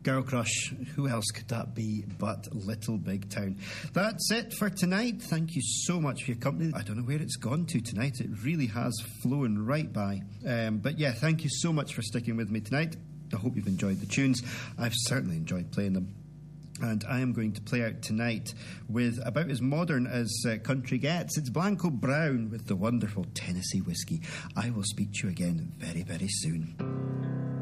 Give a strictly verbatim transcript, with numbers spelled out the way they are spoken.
Girl Crush, who else could that be but Little Big Town? That's it for tonight. Thank you so much for your company. I don't know where it's gone to tonight. It really has flown right by. Um, but yeah, thank you so much for sticking with me tonight. I hope you've enjoyed the tunes. I've certainly enjoyed playing them. And I am going to play out tonight with about as modern as uh, country gets. It's Blanco Brown with the wonderful Tennessee Whiskey. I will speak to you again very, very soon.